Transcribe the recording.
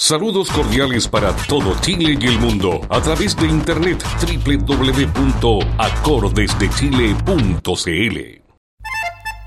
Saludos cordiales para todo Chile y el mundo a través de internet www.acordesdechile.cl.